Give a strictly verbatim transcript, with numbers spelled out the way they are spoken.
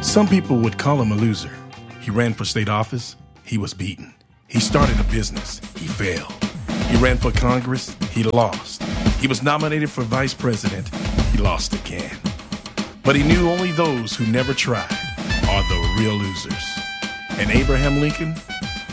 Some people would call him a loser. He ran for state office. He was beaten. He started a business. He failed. He ran for Congress. He lost. He was nominated for vice president. He lost again. But he knew only those who never tried are the real losers. And Abraham Lincoln